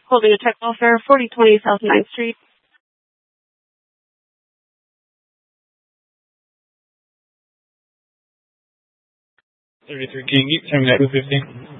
Holding a check welfare, 4020 South 9th Street. 33 King, terminate 250.